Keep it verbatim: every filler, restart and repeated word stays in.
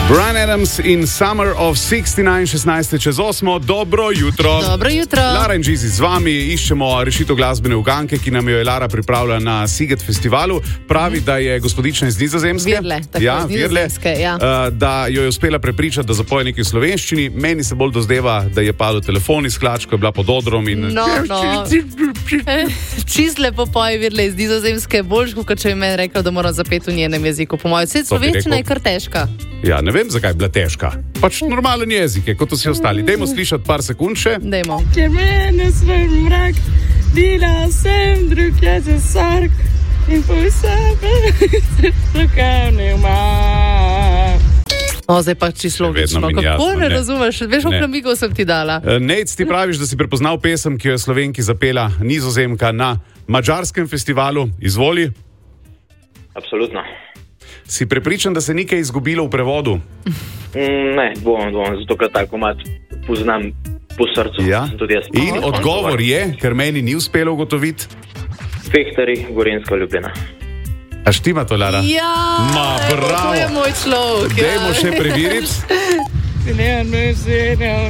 Bryan Adams in Summer of šestnajst, šestnajst čez osmo. Dobro jutro. Dobro jutro. Lara in Gizi z vami, iščemo rešitev glasbene uganke, ki nam jo je Lara pripravila na Siget festivalu. Pravi, da je gospodična iz Nizozemske. Virle, tako ja, iz Nizozemske, ja. Uh, da jo je uspela prepričati, da zapoje nekaj v slovenščini. Meni se bolj dozdeva, da je padel telefon iz hlačko, je bila pod odrom in... No, no. Čist lepo poje Virle iz Nizozemske, boljš, kot če je meni rekel, da moram zapeti v njenem jeziku. Po mojem, vse slovenščina je kar težka. Ja, ne vem, zakaj je bila težka. Pač normalen jezik je, kot vsi ostali. Dajmo slišati par sekund še. Dajmo. Ker mene svoj mrak, bila sem drug jezik sark in po sebe se šokam ne imam. O, zdaj pa čisto logično. Kako jasno, ne razumeš? Veš, v namigov sem ti dala. Nejc, ti praviš, da si prepoznal pesem, ki jo je Slovenki zapela Nizozemka na madžarskem festivalu. Izvoli. Absolutno. Si prepričan, da se ni kaj izgubilo v prevodu? Mm, ne, bom, bom, zato ker tako mat poznam po srcu. Ja? Tudi jaz. In oh, odgovor je, ker meni ni uspelo ugotoviti. Fehtari, Gorenjska Ljubljana. A štima to, Lara? Ja, Ma, bravo. To je moj človek. Dajmo še preveriti. Ne, ne, ne,